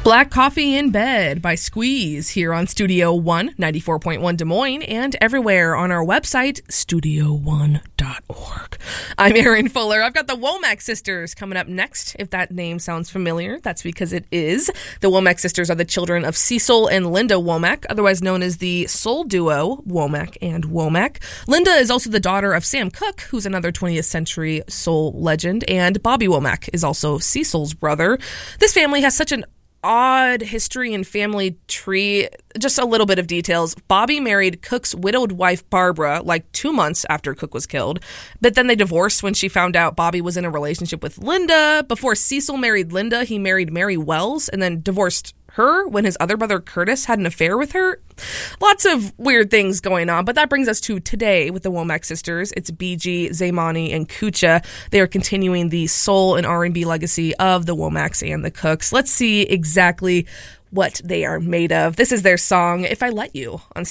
Black Coffee in Bed by Squeeze here on Studio One, 94.1 Des Moines, and everywhere on our website, studio1.org. I'm Erin Fuller. I've got the Womack Sisters coming up next. If that name sounds familiar, that's because it is. The Womack Sisters are the children of Cecil and Linda Womack, otherwise known as the soul duo Womack and Womack. Linda is also the daughter of Sam Cooke, who's another 20th century soul legend, and Bobby Womack is also Cecil's brother. This family has such an odd history and family tree. Just a little bit of details. Bobby married Cooke's widowed wife Barbara like 2 months after Cooke was killed, but then they divorced when she found out Bobby was in a relationship with Linda. Before Cecil married Linda, he married Mary Wells and then divorced her when his other brother Curtis had an affair with her. Lots of weird things going on, but that brings us to today with the Womack Sisters. It's BG, Zaymani, and Kucha. They are continuing the soul and R&B legacy of the Womacks and the Cookes. Let's see exactly what they are made of. This is their song, If I Let You, on